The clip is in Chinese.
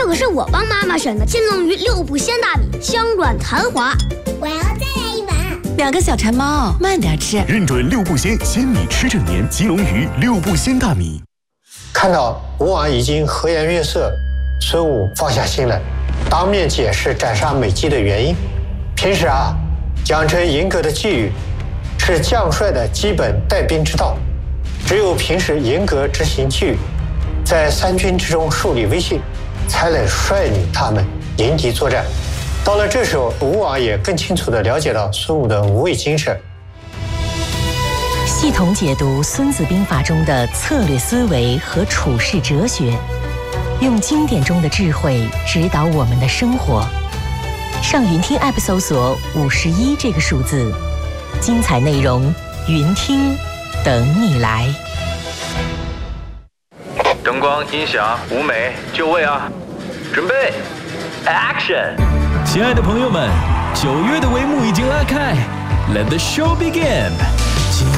可是我帮妈妈选的金龙鱼6步鲜大米，香软弹滑。 我要再来一碗。 2个小馋猫，慢点吃。 认准6步鲜，鲜米吃整年。金龙鱼6步鲜大米。 看到吴王已经和颜悦色，孙武放下心来，当面解释斩杀美姬的原因。平时讲真严格的纪律是将帅的基本带兵之道，只有平时严格执行纪律，在三军之中树立威信，才能率领他们迎敌作战。到了这时候，吴王也更清楚地了解到孙武的无畏精神。 系统解读《孙子兵法》中的策略思维和处世哲学，用经典中的智慧指导我们的生活。上云听 App 搜索51这个数字，精彩内容云听等你来。 灯光、音响、舞美、就位啊！准备 ，Action！ 亲爱的朋友们，9月的帷幕已经拉开 ，Let the show begin！